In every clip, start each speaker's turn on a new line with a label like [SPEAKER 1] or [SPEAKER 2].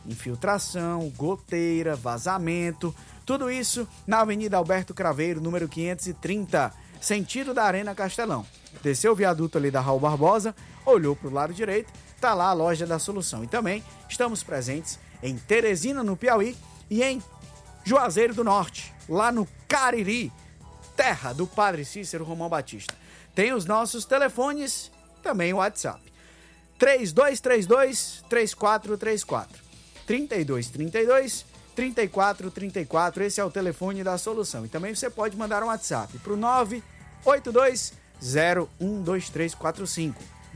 [SPEAKER 1] infiltração, goteira, vazamento, tudo isso na Avenida Alberto Craveiro, número 530, sentido da Arena Castelão. Desceu o viaduto ali da Raul Barbosa, olhou para o lado direito, tá lá a loja da Solução. E também estamos presentes em Teresina, no Piauí, e em Juazeiro do Norte, lá no Cariri, terra do Padre Cícero Romão Batista. Tem os nossos telefones, também o WhatsApp. 3232-3434, 3232-3434, esse é o telefone da Solução. E também você pode mandar um WhatsApp para o 982012345,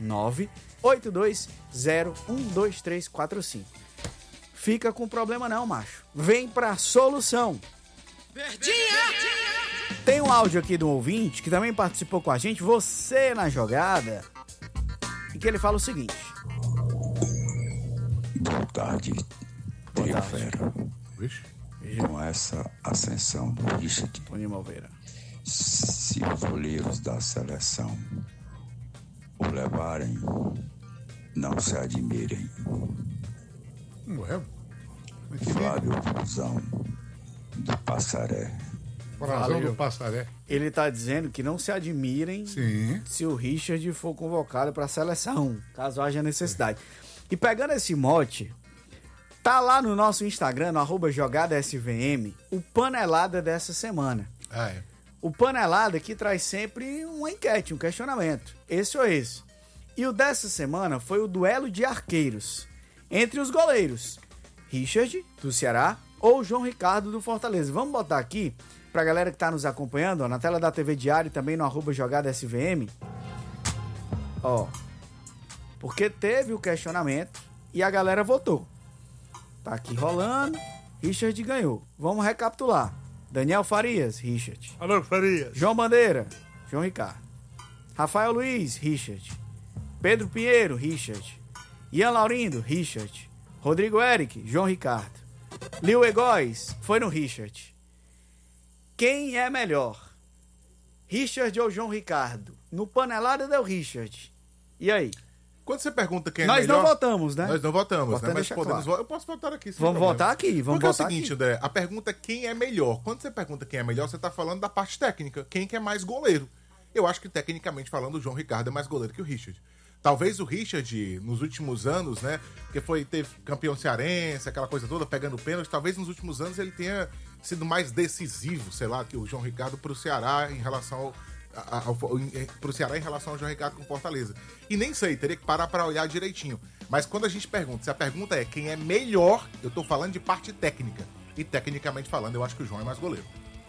[SPEAKER 1] 982012345. Fica com problema não, macho. Vem pra Solução. Verdinha! Tem um áudio aqui do ouvinte que também participou com a gente, você na jogada, e que ele fala o seguinte.
[SPEAKER 2] Boa tarde, Trio Fera. Com essa ascensão do Richard, se os goleiros da seleção o levarem, não se admirem. Flávio Fusão do Passaré.
[SPEAKER 3] Frazão do Passaré.
[SPEAKER 1] Ele tá dizendo que não se admirem se o Richard for convocado para a seleção, caso haja necessidade. E pegando esse mote, tá lá no nosso Instagram, no @jogadasvm, o Panelada dessa semana. O Panelada que traz sempre uma enquete, um questionamento. Esse ou esse. E o dessa semana foi o duelo de arqueiros entre os goleiros, Richard, do Ceará, ou João Ricardo, do Fortaleza. Vamos botar aqui, pra galera que tá nos acompanhando, ó, na tela da TV Diário e também no @jogadasvm. Ó, porque teve o questionamento e a galera votou. Tá aqui rolando, Richard ganhou. Vamos recapitular. Daniel Farias, Richard.
[SPEAKER 3] Alô, Farias.
[SPEAKER 1] João Bandeira, João Ricardo. Rafael Luiz, Richard. Pedro Pinheiro, Richard. Ian Laurindo, Richard. Rodrigo Eric, João Ricardo. Lil Egóis, foi no Richard. Quem é melhor? Richard ou João Ricardo? No Panelada deu Richard. E aí?
[SPEAKER 4] Quando você pergunta quem é
[SPEAKER 1] Nós
[SPEAKER 4] melhor...
[SPEAKER 1] não votamos, né?
[SPEAKER 4] Nós não votamos, né? Mas
[SPEAKER 1] claro.
[SPEAKER 4] podemos votar. Eu posso votar aqui.
[SPEAKER 1] Vamos votar aqui, vamos
[SPEAKER 4] Porque
[SPEAKER 1] votar
[SPEAKER 4] é o seguinte,
[SPEAKER 1] aqui.
[SPEAKER 4] André, a pergunta é quem é melhor. Quando você pergunta quem é melhor, você tá falando da parte técnica. Quem que é mais goleiro? Eu acho que, tecnicamente falando, o João Ricardo é mais goleiro que o Richard. Talvez o Richard, nos últimos anos, né? Porque teve campeão cearense, aquela coisa toda, pegando pênalti. Talvez nos últimos anos ele tenha sido mais decisivo, sei lá, que o João Ricardo pro Ceará em relação pro Ceará em relação ao João Ricardo com Fortaleza. E nem sei, teria que parar pra olhar direitinho. Mas quando a gente pergunta, se a pergunta é quem é melhor, eu tô falando de parte técnica. E tecnicamente falando, eu acho que o João é mais goleiro.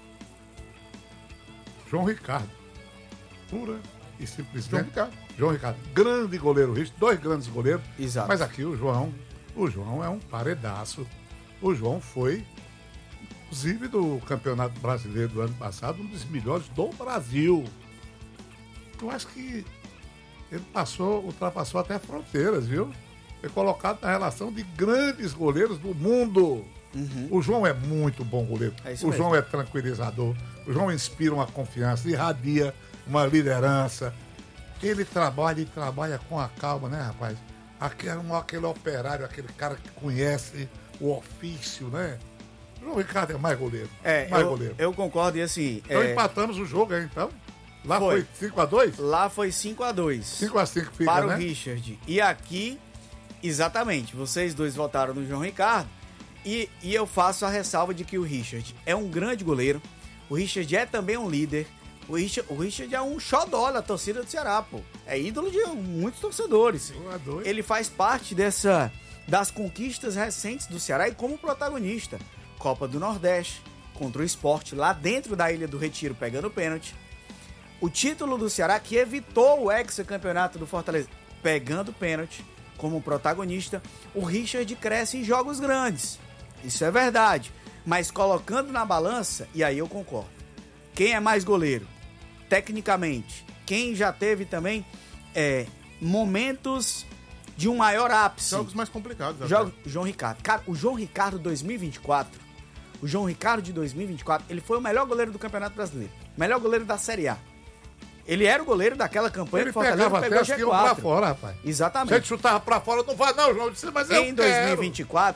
[SPEAKER 3] João Ricardo. Pura e simplesmente. João Ricardo. Grande goleiro, Richard. 2 grandes goleiros.
[SPEAKER 1] Exato.
[SPEAKER 3] Mas aqui o João é um paredaço. O João foi, inclusive, do Campeonato Brasileiro do ano passado, um dos melhores do Brasil. Eu acho que ele ultrapassou até fronteiras, viu? Foi colocado na relação de grandes goleiros do mundo. O João é muito bom goleiro. O João é tranquilizador. O João inspira uma confiança, irradia uma liderança. Ele trabalha com a calma, né, rapaz? Aquele operário, aquele cara que conhece o ofício, né? O João Ricardo é mais goleiro. Goleiro.
[SPEAKER 1] Eu concordo, e assim...
[SPEAKER 3] Então empatamos o jogo aí, então. Lá foi 5-2?
[SPEAKER 1] Lá foi 5-2.
[SPEAKER 3] 5-5 fica,
[SPEAKER 1] para
[SPEAKER 3] né?
[SPEAKER 1] o Richard. E aqui, exatamente, vocês dois votaram no João Ricardo. E eu faço a ressalva de que o Richard é um grande goleiro. O Richard é também um líder. O Richard é um xodó da torcida do Ceará, pô. É ídolo de muitos torcedores. Ele faz parte das conquistas recentes do Ceará e como protagonista. Copa do Nordeste, contra o Sport, lá dentro da Ilha do Retiro, pegando pênalti. O título do Ceará que evitou o hexacampeonato do Fortaleza, pegando pênalti, como protagonista. O Richard cresce em jogos grandes. Isso é verdade. Mas colocando na balança, e aí eu concordo. Quem é mais goleiro? Tecnicamente. Quem já teve também momentos de um maior ápice.
[SPEAKER 4] Jogos mais complicados.
[SPEAKER 1] João Ricardo. Cara, o João Ricardo 2024, o João Ricardo de 2024, ele foi o melhor goleiro do Campeonato Brasileiro. Melhor goleiro da Série A. Ele era o goleiro daquela campanha do Fortaleza, pegou
[SPEAKER 3] G4. Pra fora, rapaz.
[SPEAKER 1] Exatamente.
[SPEAKER 3] Se ele chutava pra fora, não vai não, João. Mas
[SPEAKER 1] em 2024,